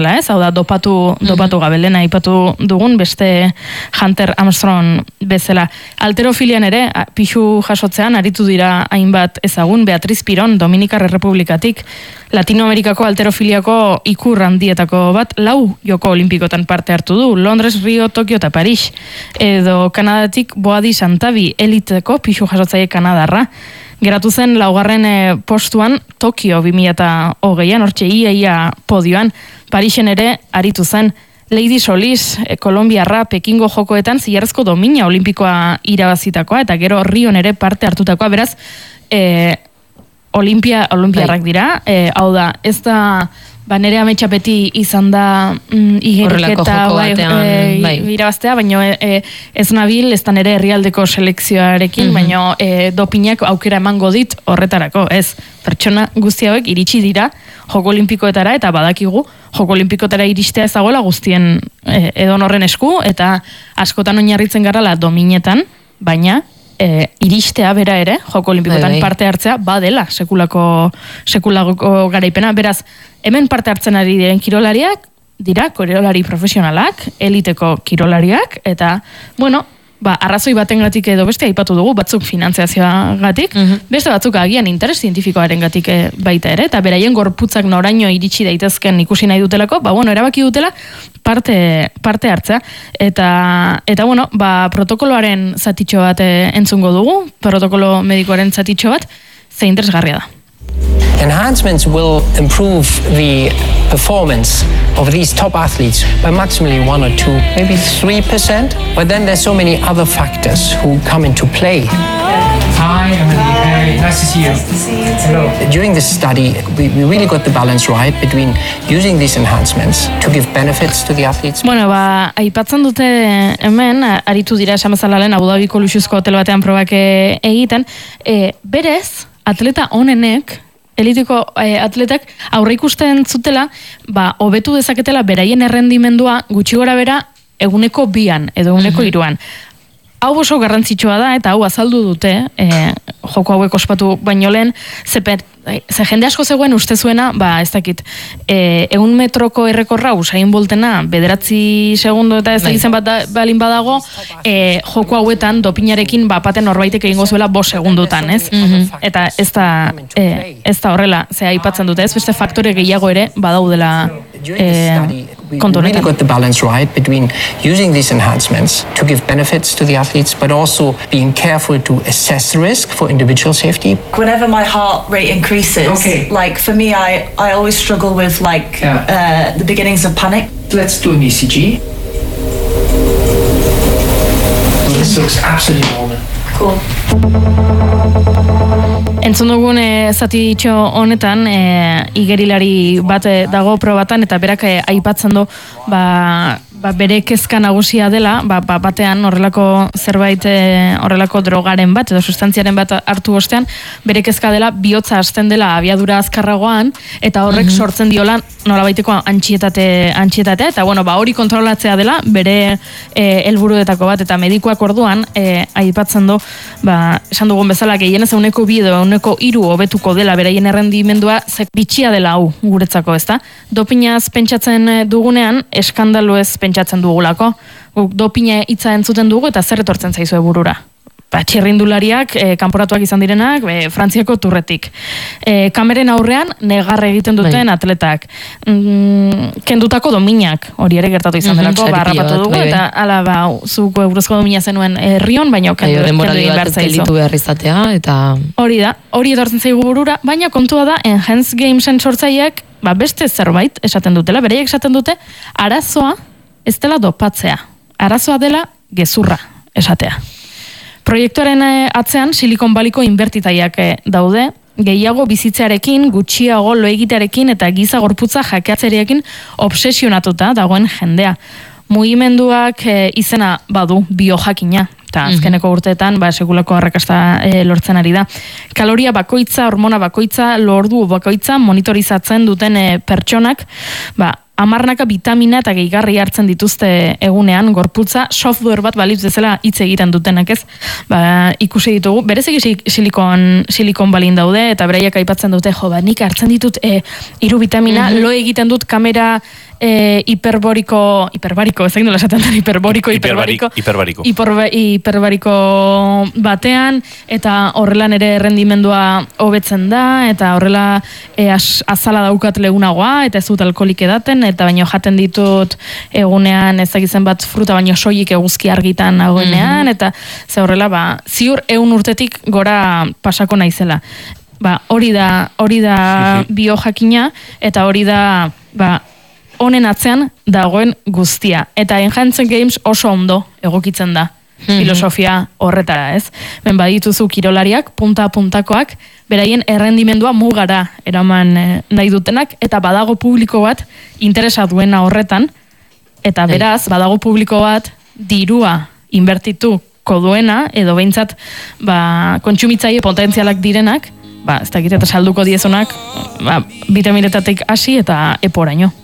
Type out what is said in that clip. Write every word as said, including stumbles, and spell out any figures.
ez, hau da, dopatu, dopatu gabe, lehen aipatu dugun beste Hunter Armstrong bezala. Alterofilian ere, pixu jasotzean, aritu dira hainbat ezagun, Beatriz Piron, Dominikar Errepublikatik, Latinoamerikako alterofiliako ikur handietako bat, lau joko olimpikotan parte hartu du, Londres, Rio, Tokio eta Paris, edo Kanadatik Boadi Santabi, eliteko pixu jasotzaile kanadarra. Geratu zen laugarren postuan Tokio bi mila hogeian, hortxe ia podioan, Parisen ere aritu zen. Lady Solis, Kolombiarra, Pekingo jokoetan zilarrezko domina olimpikoa irabazitakoa, eta gero Rion ere parte hartutakoa, beraz, e, olimpia, olimpiarrak dira, e, hau da, ez da, ba, nere ametsa beti izan da mm, igeriketa bai, e, bai. irabaztea, baina e, ez nabil, ez da nere herrialdeko selekzioarekin, mm-hmm. baina e, dopinak aukera emango dit horretarako, ez, pertsona guzti hauek iritsi dira joko olimpikoetara, eta badakigu joko olimpikoetara iristea ez dagoela guztien e, edonorren esku, eta askotan oinarritzen garala dominetan, baina e, iristea bera ere, joko olimpikoetan parte hartzea, badela sekulako, sekulako garaipena, beraz, hemen parte hartzen ari diren kirolariak, dira kirolari profesionalak, eliteko kirolariak, eta, bueno, ba, arrazoi batengatik edo beste aipatu dugu, batzuk finantziazioagatik, mm-hmm. beste batzuk agian interes zientifikoaren gatik baita ere, eta beraien gorputzak noraino iritsi daitezken ikusi nahi dutelako, ba, bueno, erabaki dutela parte, parte hartzea, eta, eta bueno, ba, protokoloaren zatitxo bat entzungo dugu, protokolo medikoaren zatitxo bat, ze interesgarria da. Enhancements will improve the performance of these top athletes by maximally one or two, maybe three percent. But then there's so many other factors who come into play. Hi, Emily. Hey, nice to see you. Nice to see you too. Hello. During this study, we, we really got the balance right between using these enhancements to give benefits to the athletes. Bueno, ba, aipatzen dute hemen, aritu dira esamazalalen Abu Dhabiko luxuzko hotel batean probak egiten, e, berez, atleta onenek, elitiko eh, atletak aurre ikusten zutela, ba, hobetu dezaketela beraien errendimendua gutxi gora bera eguneko bian, edo eguneko iruan. Hau oso garrantzitsua da, eta hau azaldu dute, eh, joko hauek ospatu baino lehen, ze, ze jende asko zegoen uste zuena, ba, ez dakit, eh, egun metroko errekorra Usain Boltena, bederatzi segundo eta ez da izen bat da, balin badago, eh, joko hauetan dopinarekin bapaten norbaitek egingo zuela bost segundutan, ez? Mm-hmm. Eta ez da, eh, ez da horrela, ze aipatzen dute, ez beste faktore gehiago ere badaudela eh, kontu honetan. We really got the balance right between using these enhancements to give benefits to the athletes, but also being careful to assess the risk for individual safety. Whenever my heart rate increases, okay. like for me, I, I always struggle with like yeah. uh, the beginnings of panic. Let's do an E C G. This looks absolutely normal. Cool. Entzun dugun e, zatitxo honetan e, igerilari bat dago probatan, eta berak e, aipatzen du ba, ba, bere kezka nagusia dela, ba, ba, batean horrelako zerbait e, horrelako drogaren bat edo sustantziaren bat hartu ostean, bere kezka dela bihotza hasten dela abiadura azkarragoan, eta horrek mm-hmm. sortzen diola nolabaiteko antxietate, antxietatea, eta bueno, ba, hori kontrolatzea dela bere e, helburuetako bat, eta medikuak orduan e, aipatzen du, ba, esan dugun bezala gehienez euneko bi edo euneko hiru hobetuko dela beraien errendimendua, ze bitxia dela hau guretzako, ezta? Dopinaz pentsatzen dugunean, eskandalu ez pentsatzen dugulako. Guk dopina hitza entzuten dugu eta zer etortzen zaizue burura. Ba, txirrindulariak, e, kanporatuak izan direnak, e, Frantziako turretik. E, kameren aurrean, negar egiten duten bai. atletak. Mm, kendutako dominak, hori ere gertatu izan mm-hmm, delako, ba, harrapatu dugu, bai, bai. Eta ala, ba, zuko eurozko domina zenuen herrion, baina kendu egin behar zaizu. Behar izatea, eta... Hori da, hori etortzen zaigu burura, baina kontua da, Enhanced Gamesen sortzaileak, ba, beste zerbait esaten dutela, bereiek esaten dute, arazoa ez dela dopatzea. Arazoa dela gezurra esatea. Proiektuaren atzean Silicon Valleyko inbertitaiak daude, gehiago bizitzearekin, gutxiago lo egitearekin eta giza gorputza jakeatzearekin obsesionatuta dagoen jendea. Mugimenduak e, izena badu biojakina, eta azkeneko urteetan ba, sekulako arrakasta e, lortzen ari da. Kaloria bakoitza, hormona bakoitza, lordu bakoitza monitorizatzen duten e, pertsonak, ba, amarnaka vitamina eta gehigarri hartzen dituzte egunean, gorputza, software bat balitz bezala hitz egiten dutenak, ez? Ba, ikusi ditugu, bereziki silikon, silikon balin daude, eta beraiek aipatzen dute, jo, ba, nik hartzen ditut e, hiru vitamina, mm-hmm. lo egiten dut kamera e, hiperboriko, hiperbariko, ez egin dela esaten den, hiperboriko, hiperbariko, hiperbariko. hiperbariko batean, eta horrela nere errendimendua hobetzen da, eta horrela e, az, azala daukat legunagoa, eta ez dut alkoholik edaten, eta baino jaten ditut egunean ezagizen bat fruta baino soilik eguzki argitan nagoenean, mm-hmm. eta ze horrela, ba, ziur eun urtetik gora pasako naizela. Ba, hori da, hori da biojakina, eta hori da, ba, honen atzean dagoen guztia. Eta Enhanced Games oso ondo egokitzen da, filosofia horretara, ez? Ben badituzu kirolariak, punta-puntakoak, beraien errendimendua mugara eraman eh, nahi dutenak, eta badago publiko bat interesa duena horretan, eta beraz, badago publiko bat dirua inbertituko duena, edo behintzat, ba, kontsumitzaile potentzialak direnak, ba, ez dakit eta salduko diezunak, ba, vitaminetatik hasi eta eporaino.